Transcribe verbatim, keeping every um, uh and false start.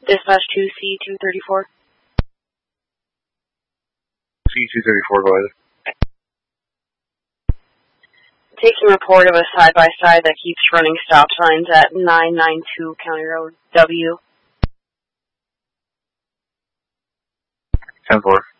Dispatch two C two thirty-four. C two thirty-four, go ahead. Taking report of a side-by-side that keeps running stop signs at nine ninety-two County Road W. ten four.